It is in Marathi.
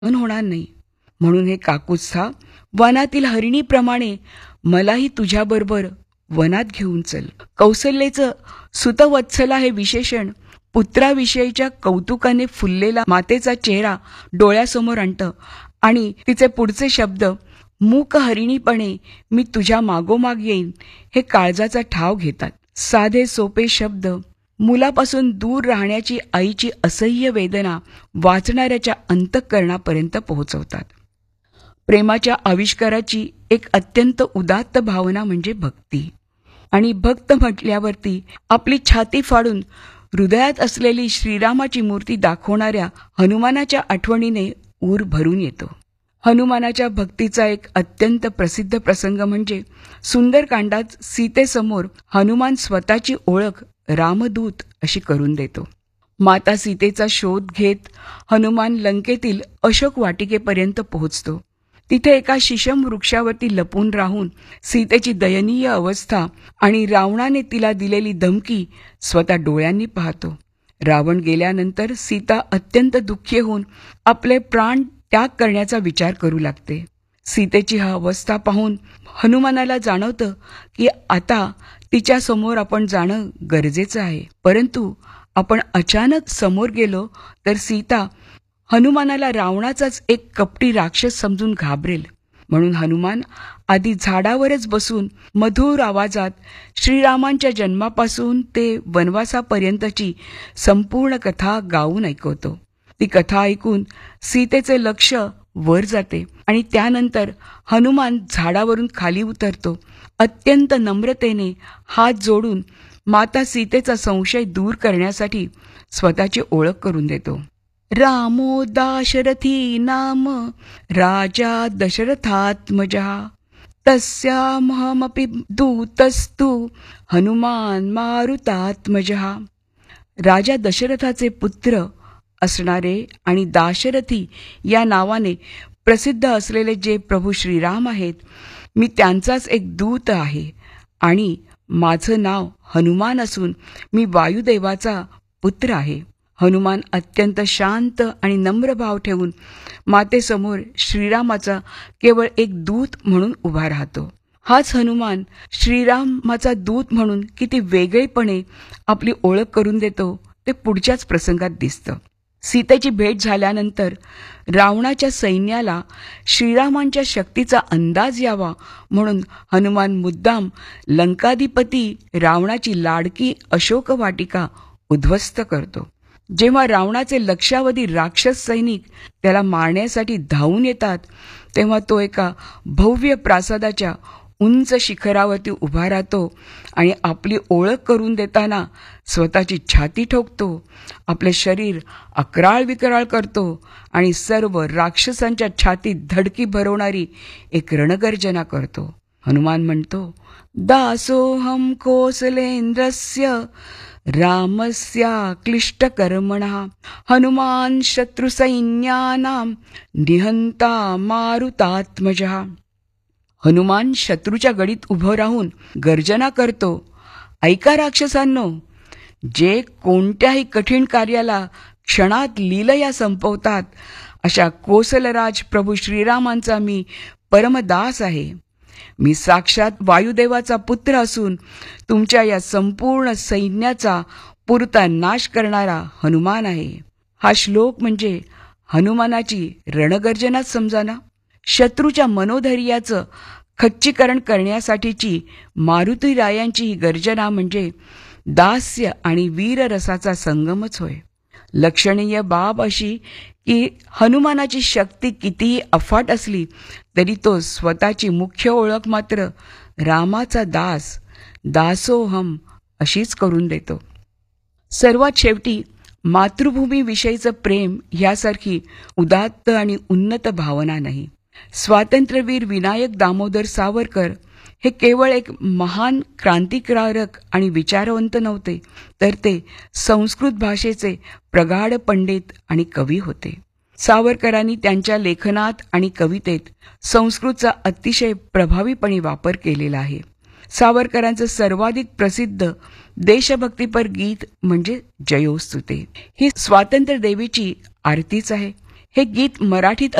होणार नाही. म्हणून हे काकुत्स्था, वनातील हरिणीप्रमाणे मलाही तुझ्याबरोबर वनात घेऊन चल. कौसल्येचं सुतवत्सला हे विशेषण पुत्राविषयीच्या कौतुकाने फुललेला मातेचा चेहरा डोळ्यासमोर आणतं आणि तिचे पुढचे शब्द, मूक हरिणीपणे मी तुझ्या मागोमाग येईन, हे काळजाचा ठाव घेतात. साधे सोपे शब्द मुलापासून दूर राहण्याची आईची असह्य वेदना वाचणाऱ्याच्या अंतःकरणापर्यंत पोहोचवतात. प्रेमाच्या आविष्काराची एक अत्यंत उदात्त भावना म्हणजे भक्ती. आणि भक्त म्हटल्यावरती आपली छाती फाडून हृदयात असलेली श्रीरामाची मूर्ती दाखवणाऱ्या हनुमानाच्या आठवणीने ऊर भरून येतो. हनुमानाच्या भक्तीचा एक अत्यंत प्रसिद्ध प्रसंग म्हणजे सुंदरकांडात सीतेसमोर हनुमान स्वतःची ओळख रामदूत अशी करून देतो. माता सीतेचा शोध घेत हनुमान लंकेतील अशोक वाटिकेपर्यंत पोहोचतो. तिथे एका शिशम वृक्षावरती लपून राहून सीतेची दयनीय अवस्था आणि रावणाने तिला दिलेली धमकी स्वतः डोळ्यांनी पाहतो. रावण गेल्यानंतर सीता अत्यंत दुःखी होऊन आपले प्राण त्याग करण्याचा विचार करू लागते. सीतेची हा अवस्था पाहून हनुमानाला जाणवतं की आता तिच्या समोर आपण जाणं गरजेचं आहे. परंतु आपण अचानक समोर गेलो तर सीता हनुमानाला रावणाचाच एक कपटी राक्षस समजून घाबरेल. म्हणून हनुमान आधी झाडावरच बसून मधुर आवाजात श्रीरामांच्या जन्मापासून ते वनवासापर्यंतची संपूर्ण कथा गाऊन ऐकवतो. ती कथा ऐकून सीतेचे लक्ष वर जाते आणि त्यानंतर हनुमान झाडावरून खाली उतरतो. अत्यंत नम्रतेने हात जोडून माता सीतेचा संशय दूर करण्यासाठी स्वतःची ओळख करून देतो. रामो दाशरथी नाम राजा दशरथात्मजा तस्यामहमपि दूतस्तु हनुमान मारुतात्मजा. राजा दशरथाचे पुत्र असणारे आणि दाशरथी या नावाने प्रसिद्ध असलेले जे प्रभू श्रीराम आहेत, मी त्यांचाच एक दूत आहे आणि माझं नाव हनुमान असून मी वायुदेवाचा पुत्र आहे. हनुमान अत्यंत शांत आणि नम्र भाव ठेवून मातेसमोर श्रीरामाचा केवळ एक दूत म्हणून उभा राहतो. हाच हनुमान श्रीरामाचा दूत म्हणून किती वेगळेपणे आपली ओळख करून देतो ते पुढच्याच प्रसंगात दिसतं. सीतेची भेट झाल्यानंतर रावणाच्या सैन्याला श्रीरामांच्या शक्तीचा अंदाज यावा म्हणून हनुमान मुद्दाम लंकाधिपती रावणाची लाडकी अशोक वाटिका उद्ध्वस्त करतो. जेव्हा रावणाचे लक्षावधी राक्षस सैनिक त्याला मारण्यासाठी धावून येतात तेव्हा तो एका भव्य प्रासादाच्या उंच शिखरावरती उभा राहतो आणि आपली ओळख करून देताना स्वतःची छाती ठोकतो, आपले शरीर अकराळ विकराळ करतो आणि सर्व राक्षसांच्या छातीत धडकी भरवणारी एक रणगर्जना करतो. हनुमान म्हणतो, दासोहम कौसलेंद्रस्य रामस्या क्लिष्टकर्मणः हनुमान शत्रुसैन्यानां निहंता मारुतात्मजः. हनुमान शत्रूच्या गडीत उभं राहून गर्जना करतो, ऐका राक्षसांनो, जे कोणत्याही कठीण कार्याला क्षणात लीलया संपवतात अशा कोसलराज प्रभू श्रीरामांचा मी परमदास आहे. मी साक्षात वायुदेवाचा पुत्र असून तुमच्या या संपूर्ण सैन्याचा पुरता नाश करणारा हनुमान आहे. हा श्लोक म्हणजे हनुमानाची रणगर्जनाच समजा ना. शत्रूच्या मनोधैर्याचं खच्चीकरण करण्यासाठीची मारुतीरायांची ही गर्जना म्हणजे दास्य आणि वीररसाचा संगमच होय. लक्षणीय बाब अशी की हनुमानाची शक्ती कितीही अफाट असली तरी तो स्वतःची मुख्य ओळख मात्र रामाचा दास, दासोहम अशीच करून देतो. सर्वात शेवटी मातृभूमीविषयीचं प्रेम ह्यासारखी उदात्त आणि उन्नत भावना नाही. स्वातंत्र्यवीर विनायक दामोदर सावरकर हे केवळ एक महान क्रांतिकारक आणि विचारवंत नव्हते, तर ते संस्कृत भाषेचे प्रगाढ पंडित आणि कवी होते. सावरकरांनी त्यांच्या लेखनात आणि कवितेत संस्कृतचा अतिशय प्रभावीपणे वापर केलेला आहे. सावरकरांचं सर्वाधिक प्रसिद्ध देशभक्तीपर गीत म्हणजे जयोस्तुते. ही स्वातंत्र्य देवीची आरतीच आहे. हे गीत मराठीत